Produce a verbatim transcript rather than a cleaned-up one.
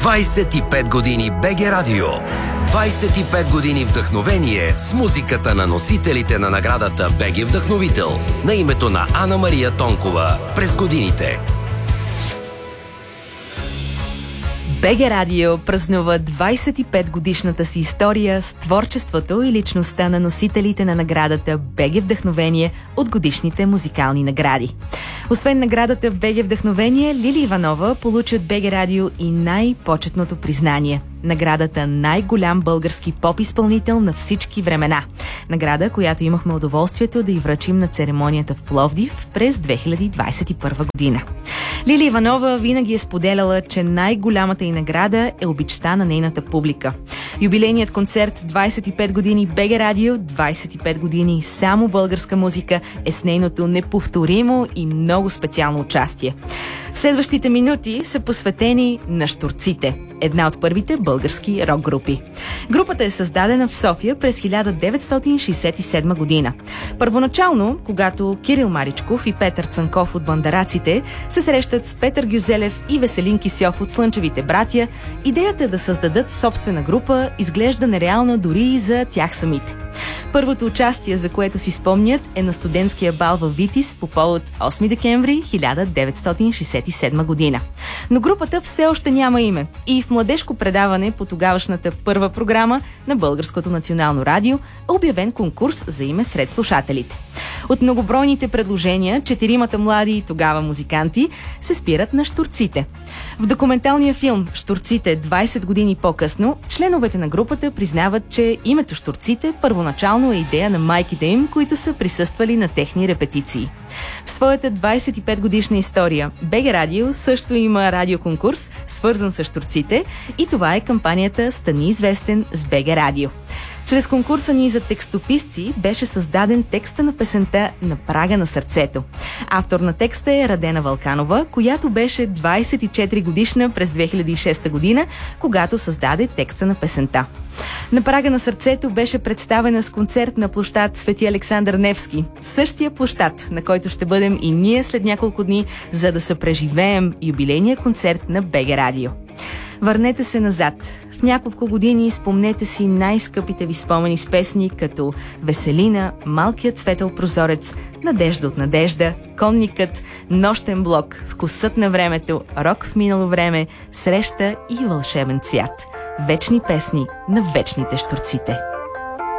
двайсет и пет години БГ Радио. двайсет и пет години вдъхновение с музиката на носителите на наградата БГ Вдъхновител на името на Ана Мария Тонкова през годините. БГ Радио празнува двайсет и пет годишната си история с творчеството и личността на носителите на наградата БГ Вдъхновение от годишните музикални награди. Освен наградата БГ Вдъхновение, Лили Иванова получи от БГ Радио и най-почетното признание – наградата най-голям български поп-изпълнител на всички времена. Награда, която имахме удоволствието да й връчим на церемонията в Пловдив през две хиляди двайсет и първа година. Лили Иванова винаги е споделяла, че най-голямата й награда е обичта на нейната публика. Юбилейният концерт двайсет и пет години БГ Радио, двайсет и пет години само българска музика е с нейното неповторимо и много специално участие. Следващите минути са посветени на Щурците, една от първите български рок-групи. Групата е създадена в София през хиляда деветстотин шейсет и седма година. Първоначално, когато Кирил Маричков и Петър Цанков от Бандараците се срещат с Петър Гюзелев и Веселин Кисьов от Слънчевите братя, идеята да създадат собствена група изглежда нереална дори и за тях самите. Първото участие, за което си спомнят, е на студентския бал във Витис по повод осми декември хиляда деветстотин шейсет и седма година. Но групата все още няма име и в младежко предаване по тогавашната първа програма на Българското национално радио е обявен конкурс за име сред слушателите. От многобройните предложения, четиримата млади тогава музиканти се спират на Щурците. В документалния филм «Щурците двайсет години по-късно» членовете на групата признават, че името Щурците първоначално е идея на майките им, които са присъствали на техни репетиции. В своята двайсет и пет годишна история БГ Радио също има радиоконкурс, свързан с Щурците, и това е кампанията «Стани известен с БГ Радио». Чрез конкурса ни за текстописци беше създаден текста на песента «На прага на сърцето». Автор на текста е Радена Вълканова, която беше двайсет и четири годишна през две хиляди и шеста година, когато създаде текста на песента. «На прага на сърцето» беше представена с концерт на площад Свети Александър Невски, същия площад, на който ще бъдем и ние след няколко дни, за да съпреживеем юбилейния концерт на БГ Радио. Върнете се назад. В няколко години спомнете си най-скъпите ви спомени с песни като «Веселина», «Малкият светъл прозорец», «Надежда от надежда», «Конникът», «Нощен блок», «Вкусът на времето», «Рок в минало време», «Среща» и «Вълшебен цвят». Вечни песни на вечните Щурците.